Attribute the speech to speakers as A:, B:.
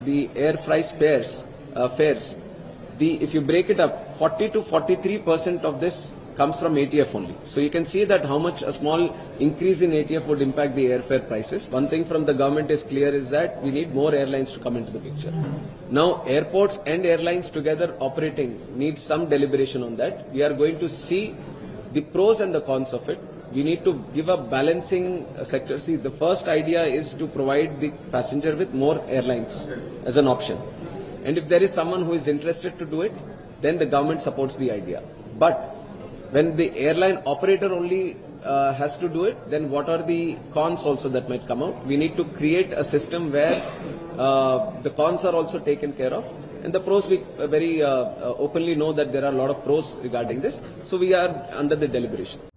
A: The air price fares, if you break it up, 40 to 43% of this comes from ATF only. So you can see that how much a small increase in ATF would impact the airfare prices. One thing from the government is clear is that we need more airlines to come into the picture. Now airports and airlines together operating need some deliberation on that. We are going to see the pros and the cons of it. We need to give a balancing sector. See, the first idea is to provide the passenger with more airlines as an option. And if there is someone who is interested to do it, then the government supports the idea. But when the airline operator only has to do it, then what are the cons also that might come out? We need to create a system where the cons are also taken care of. And the pros, we very openly know that there are a lot of pros regarding this. So we are under the deliberation.